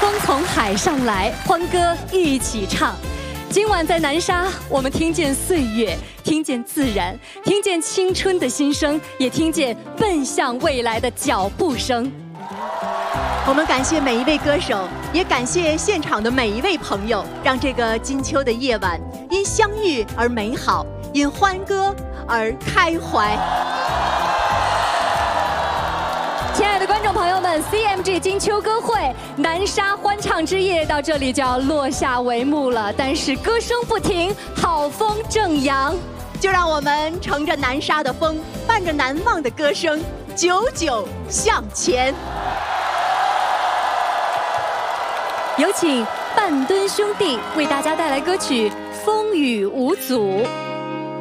风从海上来，欢歌一起唱。今晚在南沙，我们听见岁月，听见自然，听见青春的心声，也听见奔向未来的脚步声。 我们感谢每一位歌手，也感谢现场的每一位朋友，让这个金秋的夜晚因相遇而美好，因欢歌而开怀。 亲爱的观众朋友们 ，CMG 金秋歌会南沙欢唱之夜到这里就要落下帷幕了，但是歌声不停，好风正扬， 就让我们乘着南沙的风，伴着难忘的歌声，久久向前。 有请半吨兄弟为大家带来歌曲《风雨无阻》。